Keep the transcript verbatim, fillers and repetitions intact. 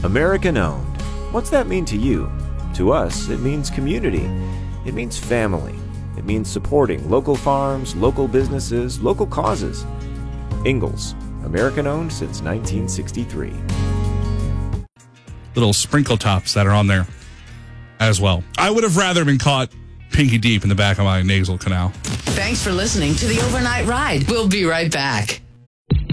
American owned. What's that mean to you? To us, it means community. It means family. It means supporting local farms, local businesses, local causes. Ingalls, American owned since nineteen sixty-three. Little sprinkle tops that are on there as well. I would have rather been caught pinky deep in the back of my nasal canal. Thanks for listening to the Overnight Ride. We'll be right back.